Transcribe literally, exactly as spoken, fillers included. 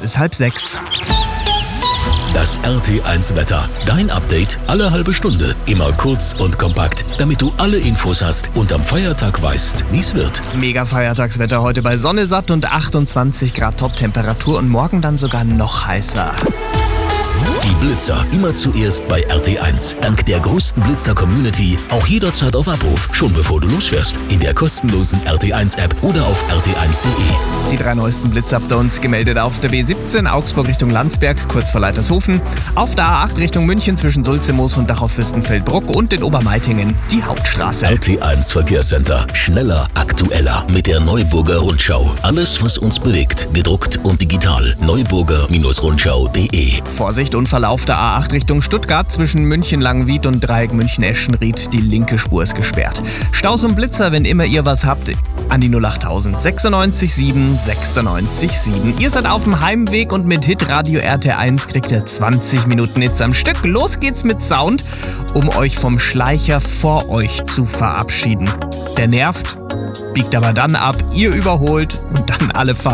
ist halb sechs. Das R T eins Wetter. Dein Update alle halbe Stunde. Immer kurz und kompakt, damit du alle Infos hast und am Feiertag weißt, wie es wird. Mega Feiertagswetter heute bei Sonne satt und achtundzwanzig Grad Top-Temperatur und morgen dann sogar noch heißer. Die Blitzer immer zuerst bei R T eins. Dank der größten Blitzer-Community auch jederzeit auf Abruf, schon bevor du losfährst. In der kostenlosen R T eins App oder auf r t eins punkt d e. Die drei neuesten Blitz-Updates gemeldet auf der B siebzehn Augsburg Richtung Landsberg, kurz vor Leitershofen, auf der A acht Richtung München zwischen Sulzimoos und Dachau-Fürstenfeldbruck und in Obermeitingen die Hauptstraße. R T eins Verkehrscenter. Schneller, aktueller mit der Neuburger Rundschau. Alles, was uns bewegt, gedruckt und digital. neuburger Rundschau punkt d e. Vorsicht, Unfall auf der A acht Richtung Stuttgart zwischen München-Langenwied und Dreieck München-Eschenried. Die linke Spur ist gesperrt. Staus und Blitzer, wenn immer ihr was habt, an die null achttausend sechsundneunzig sieben sechsundneunzig sieben. Ihr seid auf dem Heimweg und mit Hitradio R T eins kriegt ihr zwanzig Minuten Hits am Stück. Los geht's mit Sound, um euch vom Schleicher vor euch zu verabschieden. Der nervt, biegt aber dann ab, ihr überholt und dann alle fahren.